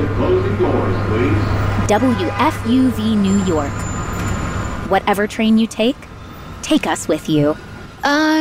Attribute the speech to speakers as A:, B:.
A: the closing doors, please.
B: WFUV New York. Whatever train you take us with you.